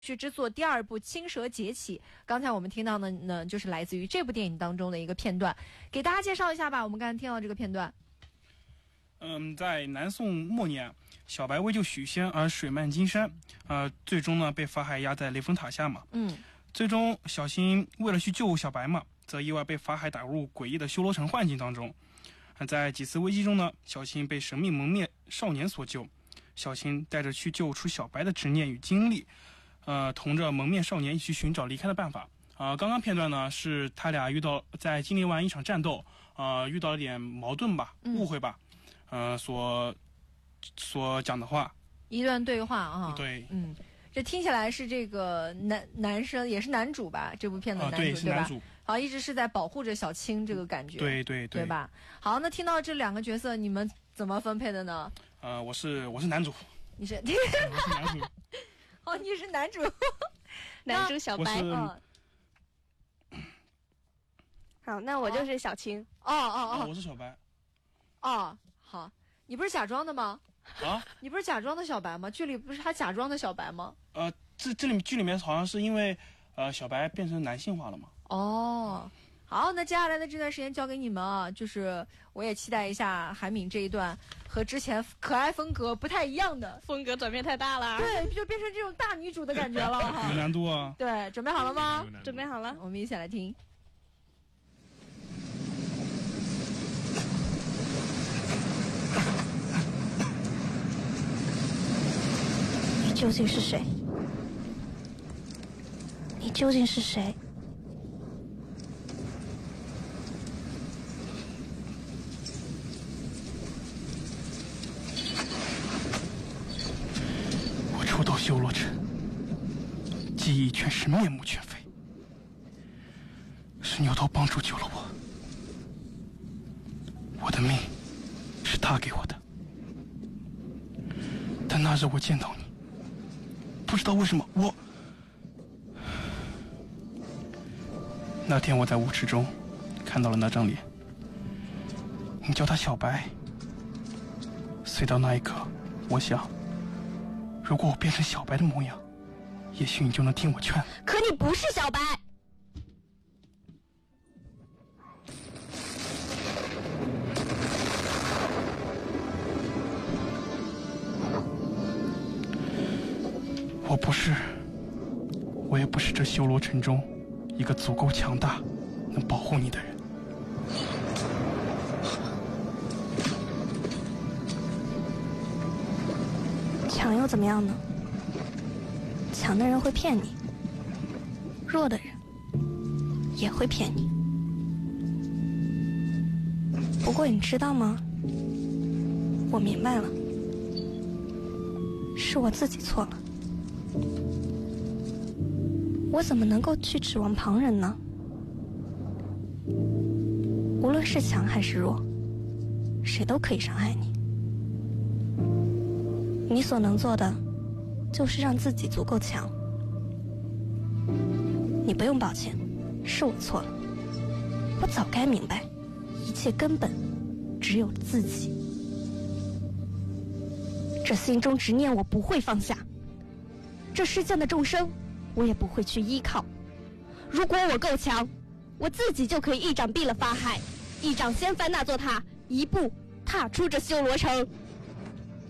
续之作第2部《青蛇劫起》，刚才我们听到的呢，就是来自于这部电影当中的一个片段，给大家介绍一下吧。我们刚才听到这个片段。 在南宋末年，小白为救许仙而水漫金山，最终呢被法海压在雷峰塔下嘛。最终小新为了去救小白嘛，则意外被法海打入诡异的修罗城幻境当中。在几次危机中呢，小新被神秘蒙面少年所救。小新带着去救出小白的执念与精力，同着蒙面少年一起寻找离开的办法。刚刚片段呢是他俩在经历完一场战斗，遇到了点矛盾吧，误会吧，所讲的话， 一段对话啊。 对， 这听起来是这个男生也是男主吧？这部片的男主， 对，是男主。 好，一直是在保护着小青这个感觉， 对吧？好，那听到这2个角色，你们怎么分配的呢？ 我是男主。 你是？ 我是男主。 哦，你是男主， 男主小白。 好，那我就是小青。 我是小白。 好，你不是假装的吗？你不是假装的小白吗？剧里不是他假装的小白吗？ 剧里面好像是因为小白变成男性化了嘛。 好，那接下来的这段时间交给你们啊，就是我也期待一下韩敏这一段和之前可爱风格不太一样的风格转变太大了， 对，就变成这种大女主的感觉了哈。 有难度啊。 对，准备好了吗？ 准备好了， 我们一起来听。 你究竟是谁？你究竟是谁？ 我初到修罗城，记忆全是面目全非，是牛头帮主救了我，我的命是他给我的，但那日我见到你，不知道为什么那天我在舞池中看到了那张脸，你叫他小白。随到那一刻，我想，如果我变成小白的模样，也许你就能听我劝。 可你不是小白。 我也不是这修罗城中一个足够强大能保护你的人。 强又怎么样呢？强的人会骗你，弱的人也会骗你。不过你知道吗？我明白了，是我自己错了。我怎么能够去指望旁人呢？无论是强还是弱，谁都可以伤害你。你所能做的，就是让自己足够强。你不用抱歉，是我错了。我早该明白，一切根本只有自己。这心中执念我不会放下，这世间的众生我也不会去依靠。如果我够强，我自己就可以一掌毙了法海，一掌掀翻那座塔，一步踏出这修罗城。